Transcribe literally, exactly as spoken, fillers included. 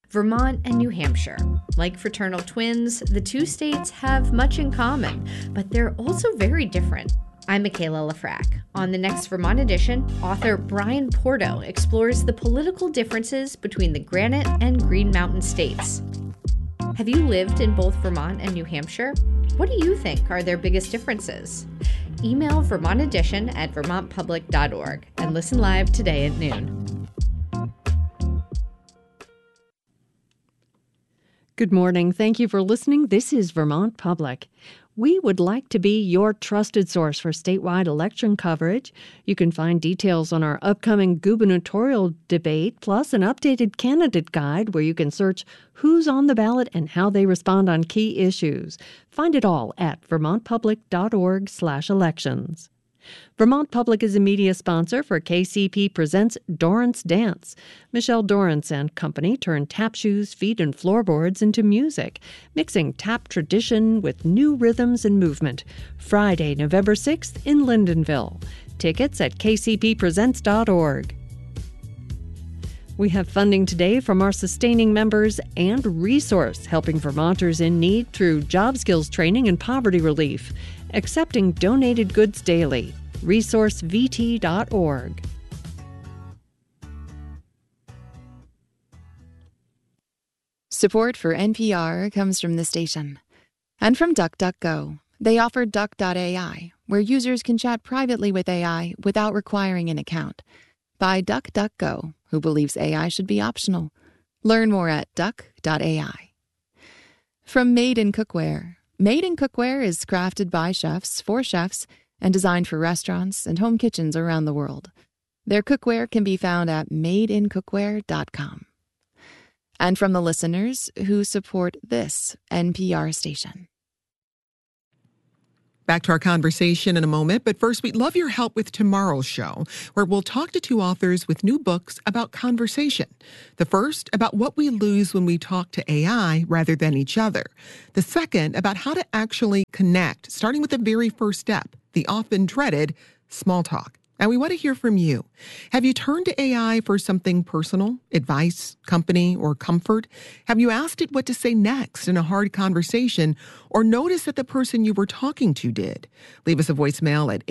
Vermont and New Hampshire. Like fraternal twins, the two states have much in common, but they're also very different. I'm Michaela Lafrac. On the next Vermont edition, author Brian Porto explores the political differences between the Granite and Green Mountain states. Have you lived in both Vermont and New Hampshire? What do you think are their biggest differences? Email Vermont Edition at vermont public dot org and listen live today at noon. Good morning. Thank you for listening. This is Vermont Public. We would like to be your trusted source for statewide election coverage. You can find details on our upcoming gubernatorial debate, plus an updated candidate guide where you can search who's on the ballot and how they respond on key issues. Find it all at vermont public dot org slash elections. Vermont Public is a media sponsor for K C P Presents Dorrance Dance. Michelle Dorrance and company turn tap shoes, feet, and floorboards into music, mixing tap tradition with new rhythms and movement. Friday, November sixth in Lyndonville. Tickets at k c p presents dot org. We have funding today from our sustaining members and Resource, helping Vermonters in need through job skills training and poverty relief. Accepting donated goods daily. resource v t dot org. Support for N P R comes from the station and from DuckDuckGo. They offer Duck dot A I, where users can chat privately with A I without requiring an account. By DuckDuckGo, who believes A I should be optional. Learn more at duck dot A I. From Made in Cookware. Made in Cookware is crafted by chefs for chefs and designed for restaurants and home kitchens around the world. Their cookware can be found at made in cookware dot com. And from the listeners who support this N P R station. Back to our conversation in a moment, but first, we'd love your help with tomorrow's show, where we'll talk to two authors with new books about conversation. The first, about what we lose when we talk to A I rather than each other. The second, about how to actually connect, starting with the very first step, the often dreaded small talk. And we want to hear from you. Have you turned to A I for something personal, advice, company, or comfort? Have you asked it what to say next in a hard conversation, or noticed that the person you were talking to did? Leave us a voicemail at